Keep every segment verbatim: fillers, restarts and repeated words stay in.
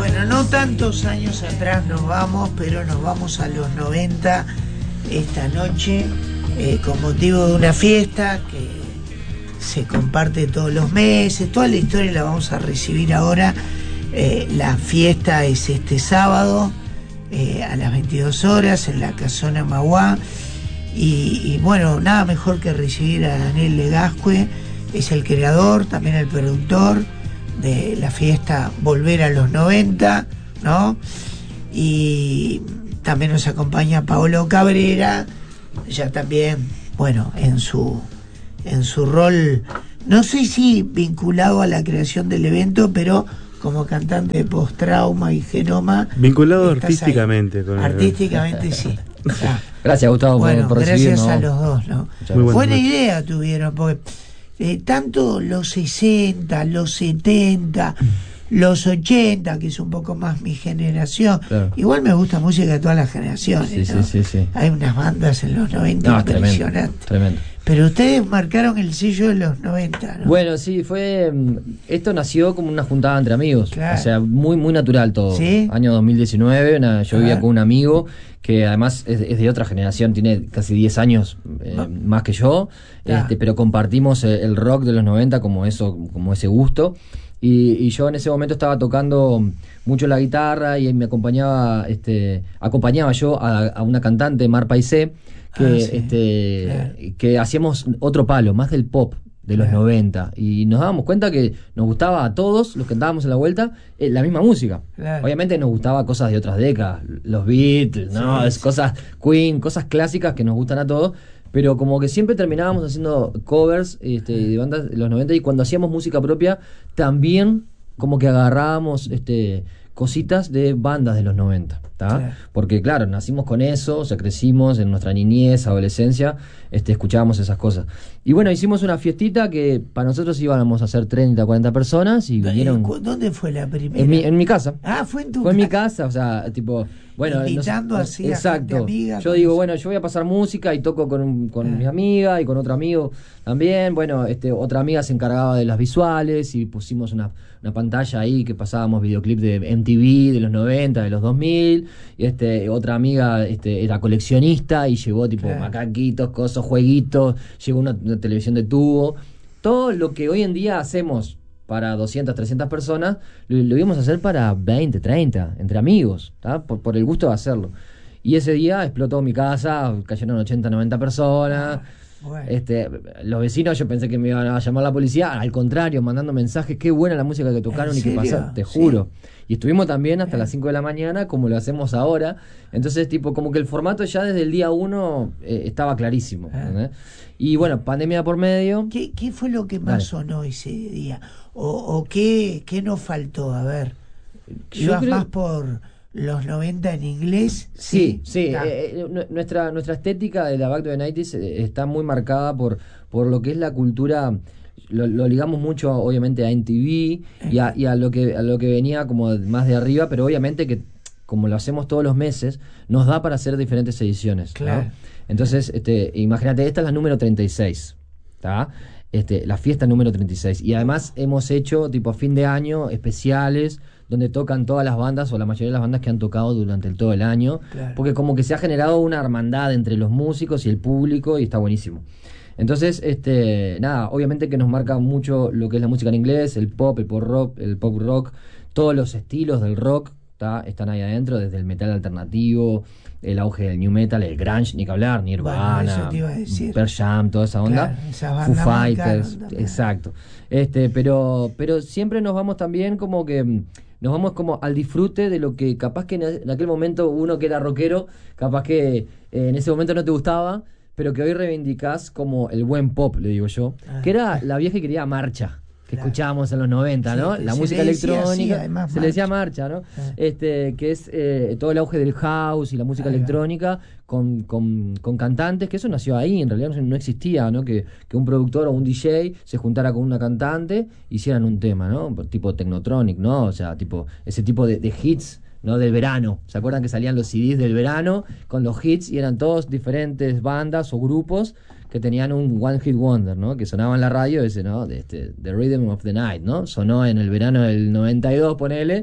Bueno, no tantos años atrás nos vamos, pero nos vamos a los noventa esta noche eh, con motivo de una fiesta que se comparte todos los meses. Toda la historia la vamos a recibir ahora. Eh, la fiesta es este sábado eh, a las veintidós horas en la Casona Maguá. Y, y bueno, nada mejor que recibir a Daniel Legascue. Es el creador, también el productor de la fiesta Volver a los noventa, ¿no? Y también nos acompaña Paolo Cabrera, ya también, bueno, en su en su rol, no sé si vinculado a la creación del evento, pero como cantante de Post-Trauma y Genoma. Vinculado artísticamente. Con artísticamente, sí. Ya. Gracias, Gustavo, bueno, por gracias recibirnos. a los dos, ¿no? Buena bueno. idea tuvieron, porque eh, tanto los sesenta, los setenta, los ochenta, que es un poco más mi generación, claro. Igual me gusta música de todas las generaciones, sí, ¿no? sí, sí, sí. Hay unas bandas en los noventa no, impresionantes. Tremendo. Pero ustedes marcaron el sello de los noventa, ¿no? Bueno, sí, fue... Esto nació como una juntada entre amigos. Claro. O sea, muy muy natural todo. ¿Sí? Año dos mil diecinueve, una, yo vivía con un amigo que además es, es de otra generación, tiene casi diez años eh, más que yo, claro. este, pero compartimos el rock de los noventa como eso, como ese gusto. Y, y yo en ese momento estaba tocando mucho la guitarra y me acompañaba, este, acompañaba yo a, a una cantante, Mar Paisé, que, ah, sí. este, claro. que hacíamos otro palo, más del pop de los claro. noventa, y nos dábamos cuenta que nos gustaba a todos los que andábamos en la vuelta eh, la misma música. Claro. Obviamente nos gustaba cosas de otras décadas, los Beatles, ¿no? Sí, es cosas Queen, cosas clásicas que nos gustan a todos. Pero como que siempre terminábamos haciendo covers este, de bandas de los noventa, y cuando hacíamos música propia también como que agarrábamos este, cositas de bandas de los noventa, claro. Porque claro, nacimos con eso, o sea, crecimos en nuestra niñez, adolescencia, este, escuchábamos esas cosas. Y bueno, hicimos una fiestita que para nosotros íbamos a ser treinta, cuarenta personas y vinieron... ¿Dónde fue la primera? En mi, en mi casa. Ah, fue en tu Fue en casa. mi casa, o sea, tipo... Bueno, invitando nos, así exacto. a gente amiga. Yo digo, bueno, yo voy a pasar música y toco con, un, con ah. mi amiga y con otro amigo también. Bueno, este, otra amiga se encargaba de las visuales y pusimos una, una pantalla ahí que pasábamos videoclip de M T V de los noventa, de los dos mil. Y este, otra amiga este, era coleccionista y llevó tipo claro. macaquitos, cosas, jueguitos, llevó una, una televisión de tubo. Todo lo que hoy en día hacemos para doscientas, trescientas personas, lo, lo íbamos a hacer para veinte, treinta, entre amigos, por, por el gusto de hacerlo. Y ese día explotó mi casa, cayeron ochenta, noventa personas. Bueno. Este, los vecinos, yo pensé que me iban a llamar la policía, al contrario, mandando mensajes, qué buena la música que tocaron y que pasaron, te juro. Sí. Y estuvimos también hasta eh. las cinco de la mañana, como lo hacemos ahora. Entonces, tipo, como que el formato ya desde el día uno eh, estaba clarísimo. Eh. Y bueno, pandemia por medio. ¿Qué, qué fue lo que más Dale. sonó ese día? ¿O, o qué, qué nos faltó? A ver, ¿ibas creo... más por los noventa en inglés? Sí, sí. sí. Eh, eh, nuestra, nuestra estética de la Back to the nineties eh, está muy marcada por, por lo que es la cultura. Lo, lo ligamos mucho, obviamente, a M T V y a, y a lo que a lo que venía como más de arriba, pero obviamente que como lo hacemos todos los meses, nos da para hacer diferentes ediciones. Claro. ¿no? Entonces, este, imagínate, esta es la número treinta y seis, ¿está? Este, la fiesta número treinta y seis. Y además hemos hecho, tipo, a fin de año, especiales donde tocan todas las bandas o la mayoría de las bandas que han tocado durante el, todo el año. Claro. Porque como que se ha generado una hermandad entre los músicos y el público y está buenísimo. Entonces, este, nada, obviamente que nos marca mucho lo que es la música en inglés, el pop, el pop rock, el pop rock, todos los estilos del rock, ¿tá? Están ahí adentro, desde el metal alternativo, el auge del new metal, el grunge, ni que hablar, Nirvana, bueno, Pearl Jam, toda esa onda, claro, Foo Fighters, exacto. Este, pero, pero siempre nos vamos también como que nos vamos como al disfrute de lo que capaz que en aquel momento uno que era rockero, capaz que eh, en ese momento no te gustaba, pero que hoy reivindicás como el buen pop, le digo yo, ah, que era la vieja y querida marcha que claro. escuchábamos en los noventa, ¿no? Sí, la música electrónica, así, además, se le decía marcha, ¿no? Ah. Este, que es eh, todo el auge del house y la música ahí electrónica con, con, con cantantes, que eso nació ahí, en realidad no, no existía, ¿no? Que, que un productor o un D J se juntara con una cantante, hicieran un tema, ¿no? Tipo Technotronic, ¿no? O sea, tipo ese tipo de, de hits, ¿no? Del verano. ¿Se acuerdan que salían los C Ds del verano con los hits y eran todos diferentes bandas o grupos que tenían un One Hit Wonder, ¿no? Que sonaba en la radio ese, ¿no? De este, The Rhythm of the Night, ¿no? Sonó en el verano del noventa y dos, ponele,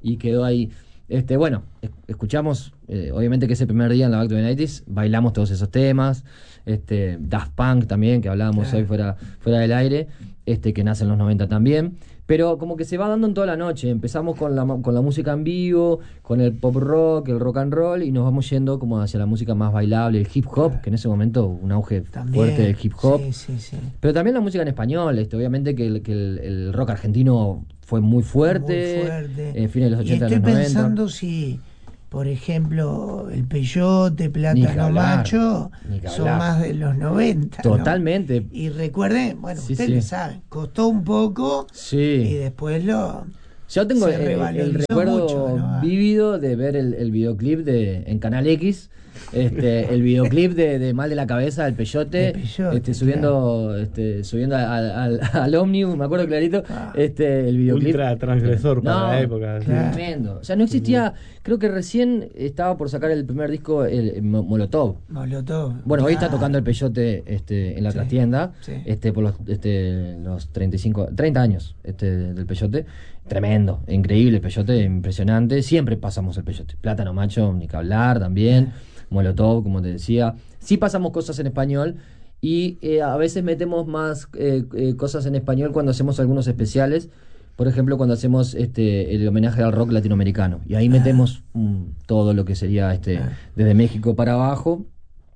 y quedó ahí. Este, bueno, escuchamos, eh, obviamente que ese primer día en la Back to the nineties bailamos todos esos temas, este, Daft Punk también, que hablábamos claro. hoy fuera, fuera del aire, este, que nace en los noventa también, pero como que se va dando en toda la noche. Empezamos con la, con la música en vivo, con el pop rock, el rock and roll, y nos vamos yendo como hacia la música más bailable, el hip hop, claro. que en ese momento un auge también, fuerte del hip hop, sí, sí, sí. pero también la música en español, este, obviamente que el, que el, el rock argentino fue muy fuerte, muy fuerte. en fines de los ochenta, y estoy los noventa. Pensando si, por ejemplo, el Peyote, Plátano Macho, son más de los noventa. Totalmente. ¿No? Y recuerden, bueno, sí, ustedes sí. saben, costó un poco sí. y después lo... Yo tengo el, el recuerdo mucho, ¿no? vívido de ver el, el videoclip de en Canal X, este, el videoclip de, de Mal de la Cabeza del Peyote, Peyote este, subiendo, claro. este, subiendo al, al, al ómnibus, me acuerdo clarito, ah. este, el videoclip. Ultra transgresor para no, la época. Claro. Tremendo. O sea, no existía, creo que recién estaba por sacar el primer disco, el, el Molotov. Molotov. Bueno, ah. hoy está tocando el Peyote este, en la sí. trastienda, sí. este, por los, este, los treinta y cinco, treinta años este, del Peyote. Tremendo, increíble el Peyote, impresionante. Siempre pasamos el Peyote. Plátano Macho, ni que hablar también. Molotov, como te decía. Sí pasamos cosas en español y eh, a veces metemos más eh, eh, cosas en español cuando hacemos algunos especiales. Por ejemplo, cuando hacemos este el homenaje al rock latinoamericano. Y ahí metemos um, todo lo que sería este desde México para abajo.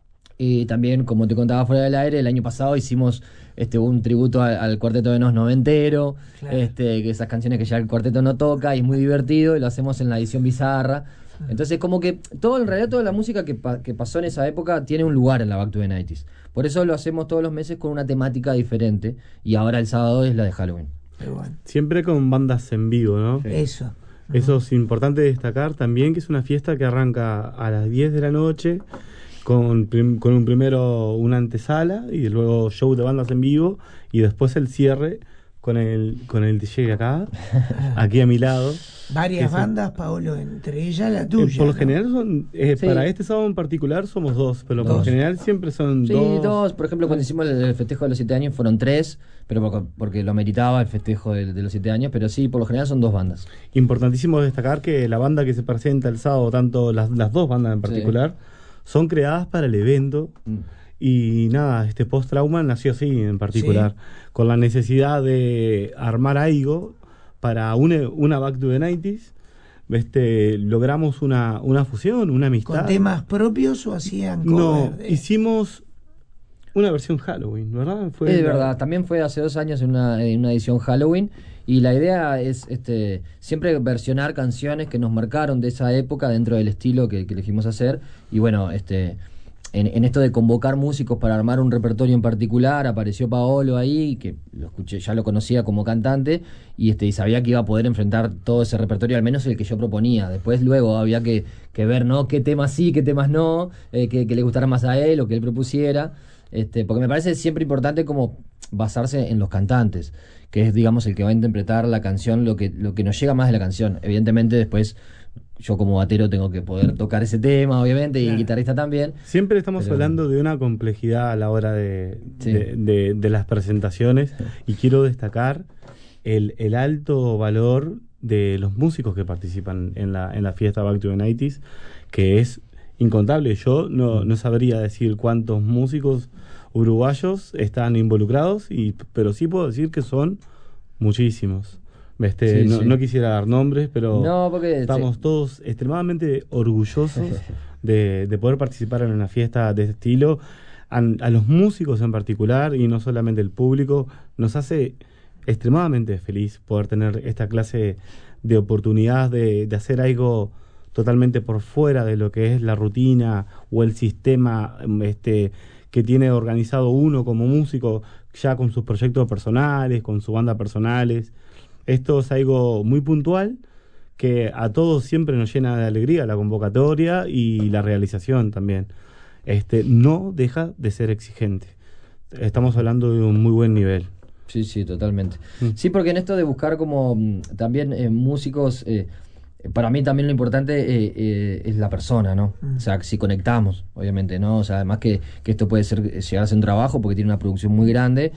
Y también, como te contaba fuera del aire, el año pasado hicimos este un tributo al, al Cuarteto de Nos noventero, claro. este que esas canciones que ya el cuarteto no toca y es muy divertido, y lo hacemos en la edición bizarra. Entonces, como que todo en realidad toda la música que, pa, que pasó en esa época tiene un lugar en la Back to the nineties. Por eso lo hacemos todos los meses con una temática diferente, y ahora el sábado es la de Halloween. Bueno. Siempre con bandas en vivo, ¿no? Sí. Eso. Eso es importante destacar también, que es una fiesta que arranca a las diez de la noche. Con, prim, con un primero una antesala y luego show de bandas en vivo y después el cierre con el con el D J acá, aquí a mi lado. Varias bandas, Paolo, entre ellas la tuya. Eh, por lo ¿no? general son, eh, sí. para este sábado en particular somos dos, pero dos. por lo general siempre son sí, dos. dos. Por ejemplo, cuando hicimos el festejo de los siete años fueron tres, pero porque, porque lo meritaba el festejo de, de los siete años, pero sí, por lo general son dos bandas. Importantísimo destacar que la banda que se presenta el sábado, tanto las, las dos bandas en particular, sí. son creadas para el evento. Mm. Y nada, este post-trauma nació así en particular, sí. con la necesidad de armar algo para una, una Back to the nineties. Este, logramos una, una fusión, una amistad. ¿Con temas propios o hacían cover? No, de... hicimos una versión Halloween, ¿verdad? Fue es la... verdad, también fue hace dos años en una, en una edición Halloween. Y la idea es este siempre versionar canciones que nos marcaron de esa época dentro del estilo que, que elegimos hacer. Y bueno, este en, en esto de convocar músicos para armar un repertorio en particular, apareció Paolo ahí, que lo escuché, ya lo conocía como cantante, y este y sabía que iba a poder enfrentar todo ese repertorio, al menos el que yo proponía. Después luego había que, que ver no qué temas sí, qué temas no, eh, que, que le gustara más a él o que él propusiera. Este, porque me parece siempre importante como basarse en los cantantes, que es digamos el que va a interpretar la canción, lo que, lo que nos llega más de la canción. Evidentemente después yo como batero tengo que poder tocar ese tema, obviamente, claro. y el guitarrista también. Siempre estamos pero... hablando de una complejidad a la hora de, sí. de, de, de las presentaciones, sí. y quiero destacar el, el alto valor de los músicos que participan en la, en la fiesta Back to the nineties, que es incontable. Yo no, no sabría decir cuántos músicos uruguayos están involucrados, y, pero sí puedo decir que son muchísimos. Este, sí, no, sí. no quisiera dar nombres, pero no, porque, estamos sí. todos extremadamente orgullosos de, de poder participar en una fiesta de este estilo. A, a los músicos en particular, y no solamente el público, nos hace extremadamente feliz poder tener esta clase de oportunidad de, de hacer algo totalmente por fuera de lo que es la rutina o el sistema este, que tiene organizado uno como músico, ya con sus proyectos personales, con su banda personales. Esto es algo muy puntual que a todos siempre nos llena de alegría, la convocatoria y la realización también. Este, no deja de ser exigente. Estamos hablando de un muy buen nivel. Sí, sí, totalmente. Mm. Sí, porque en esto de buscar como también eh, músicos, eh, para mí también lo importante eh, eh, es la persona, ¿no? Mm. O sea, si conectamos, obviamente, ¿no? O sea, además que, que esto puede ser llegar a ser un trabajo porque tiene una producción muy grande,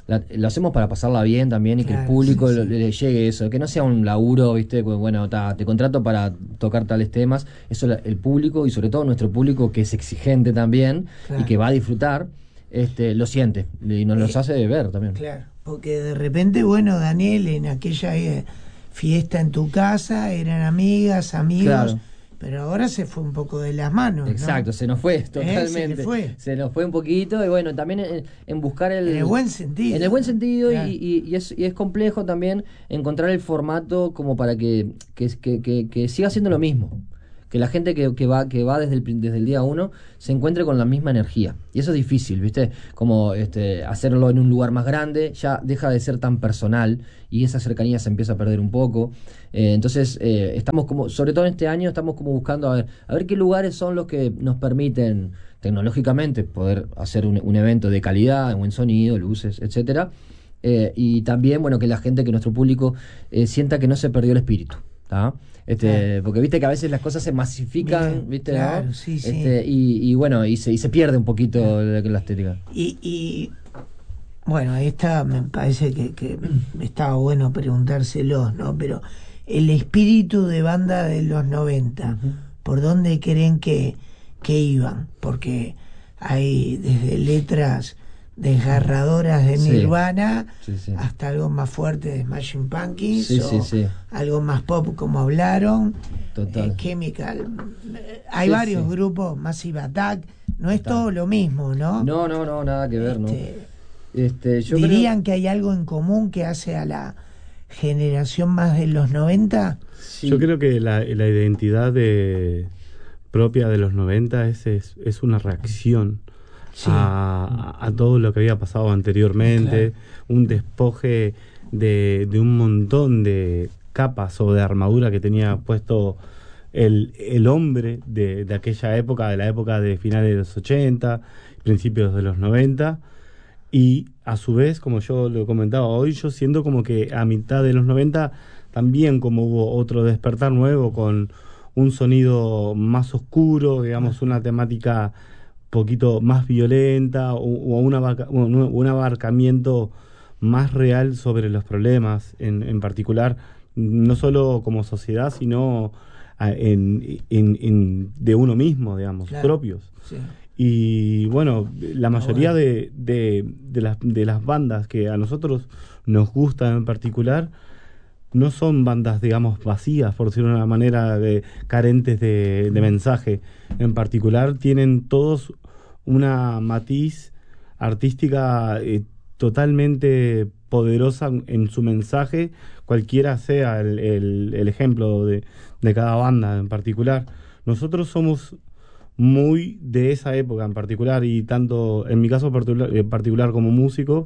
la, lo hacemos para pasarla bien también y claro, que el público sí, sí. Le, le llegue eso, que no sea un laburo, viste, bueno, ta, te contrato para tocar tales temas, eso la, el público y sobre todo nuestro público que es exigente también claro. y que va a disfrutar, este, lo siente y nos eh, los hace ver también. Claro, porque de repente, bueno, Daniel, en aquella eh, fiesta en tu casa, eran amigas, amigos... Claro. Pero ahora se fue un poco de las manos, exacto, ¿no? Se nos fue totalmente. Eh, se, fue. se nos fue un poquito y bueno, también en, en buscar el... En el buen sentido. En el buen sentido claro. y, y, y, es, y es complejo también encontrar el formato como para que, que, que, que, que siga siendo lo mismo. Que la gente que, que va que va desde el, desde el día uno se encuentre con la misma energía. Y eso es difícil, ¿viste? Como este, hacerlo en un lugar más grande ya deja de ser tan personal y esa cercanía se empieza a perder un poco. Eh, entonces, eh, estamos como, sobre todo en este año, estamos como buscando a ver, a ver qué lugares son los que nos permiten tecnológicamente poder hacer un, un evento de calidad, buen sonido, luces, etcétera. Eh, y también, bueno, que la gente, que nuestro público eh, sienta que no se perdió el espíritu, ¿tá? Este, claro. Porque viste que a veces las cosas se masifican, bien, viste, claro, ¿no? Sí, sí. Este, y, y bueno, y se, y se pierde un poquito claro. la, la estética. Y, y bueno, esta me parece que, que estaba bueno preguntárselos, ¿no? Pero el espíritu de banda de los noventa, uh-huh. ¿por dónde creen que, que iban? Porque hay desde letras desgarradoras de Nirvana sí, sí, sí. hasta algo más fuerte de Smashing Pumpkins sí, o sí, sí. algo más pop como hablaron Total. Eh, Chemical hay sí, varios sí. grupos, Massive Attack, no es Total. Todo lo mismo, ¿no? No, no, no, nada que ver, este, ¿no? Este, yo ¿dirían creo... que hay algo en común que hace a la generación más de los noventa? Sí. Yo creo que la, la identidad de, propia de los noventa es, es, es una reacción Sí. A, a todo lo que había pasado anteriormente, claro. un despoje de, de un montón de capas o de armadura que tenía puesto el, el hombre de, de aquella época, de la época de finales de los ochenta, principios de los noventa, y a su vez, como yo lo comentaba hoy, yo siento como que a mitad de los noventa también como hubo otro despertar nuevo con un sonido más oscuro, digamos, una temática poquito más violenta o, o una, un, un abarcamiento más real sobre los problemas en, en particular, no solo como sociedad, sino en, en, en de uno mismo, digamos, claro. propios. Sí. Y bueno, la mayoría ah, bueno. De, de, de, las, de las bandas que a nosotros nos gustan en particular no son bandas, digamos, vacías, por decirlo de una manera, de, carentes de, de mensaje. En particular, tienen todos una matiz artística eh, totalmente poderosa en su mensaje, cualquiera sea el, el, el ejemplo de, de cada banda en particular. Nosotros somos muy de esa época en particular, y tanto en mi caso particular, en particular como músico,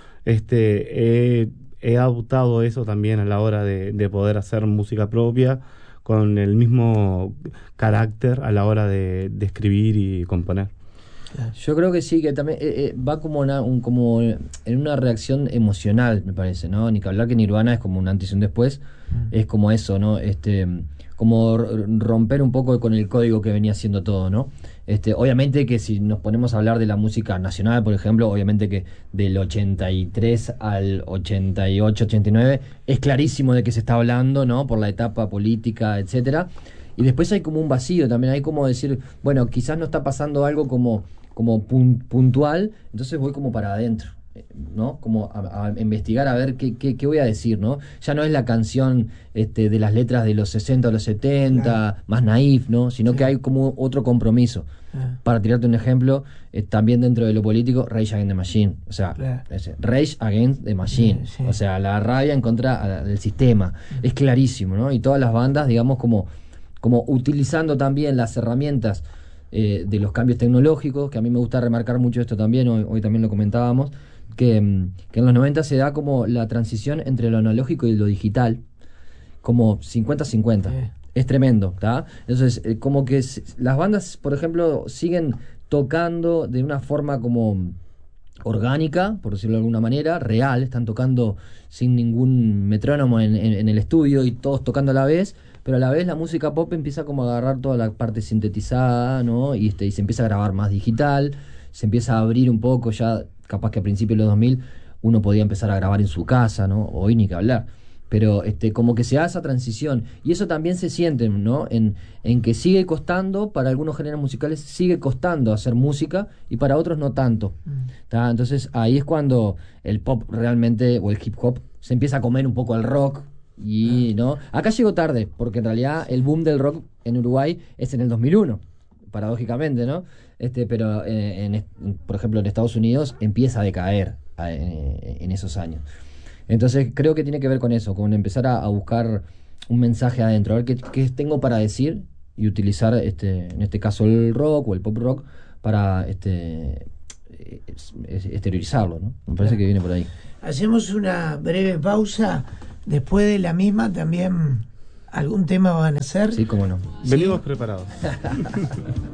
este he, he adoptado eso también a la hora de, de poder hacer música propia, con el mismo carácter a la hora de, de escribir y componer. Yo creo que sí, que también eh, eh, va como, una, un, como en una reacción emocional, me parece, ¿no? Ni que hablar que Nirvana es como un antes y un después, mm. es como eso, ¿no? Este, como romper un poco con el código que venía siendo todo, ¿no? Este, obviamente que si nos ponemos a hablar de la música nacional, por ejemplo, obviamente que del ochenta y tres al ochenta y ocho, ochenta y nueve es clarísimo de qué se está hablando, ¿no? Por la etapa política, etcétera. Y después hay como un vacío también, hay como decir, bueno, quizás no está pasando algo como como pun- puntual, entonces voy como para adentro, ¿no? Como a, a investigar a ver qué, qué, qué voy a decir, ¿no? Ya no es la canción este, de las letras de los sesenta o los setenta, claro. más naif, ¿no? Sino sí. que hay como otro compromiso. Ah. Para tirarte un ejemplo, eh, también dentro de lo político, Rage Against the Machine, o sea, claro. ese, Rage Against the Machine, sí, sí. o sea, la rabia en contra del sistema, sí. es clarísimo, ¿no? Y todas las bandas, digamos, como, como utilizando también las herramientas Eh, de los cambios tecnológicos, que a mí me gusta remarcar mucho esto también, hoy, hoy también lo comentábamos, que, que en los noventa se da como la transición entre lo analógico y lo digital, como cincuenta cincuenta. Sí. Es tremendo, ¿tá? Entonces, eh, como que s- las bandas, por ejemplo, siguen tocando de una forma como orgánica, por decirlo de alguna manera, real, están tocando sin ningún metrónomo en, en, en el estudio y todos tocando a la vez, pero a la vez la música pop empieza como a agarrar toda la parte sintetizada, ¿no? Y, este, y se empieza a grabar más digital, se empieza a abrir un poco ya, capaz que a principios de los dos mil, uno podía empezar a grabar en su casa, ¿no? Hoy ni que hablar. Pero este, como que se hace esa transición. Y eso también se siente, ¿no? En, en que sigue costando, para algunos géneros musicales, sigue costando hacer música y para otros no tanto. Mm. Entonces ahí es cuando el pop realmente, o el hip hop, se empieza a comer un poco al rock. Y, ¿no? Acá llegó tarde, porque en realidad el boom del rock en Uruguay es en el dos mil uno, paradójicamente, ¿no? Este, pero, eh, en, por ejemplo, en Estados Unidos empieza a decaer eh, en esos años. Entonces creo que tiene que ver con eso, con empezar a, a buscar un mensaje adentro, a ver qué, qué tengo para decir y utilizar, este, en este caso, el rock o el pop rock para este, exteriorizarlo, ¿no? Me parece que viene por ahí. Hacemos una breve pausa. Después de la misma también algún tema van a hacer. Sí, cómo no. Venimos ¿Sí? preparados.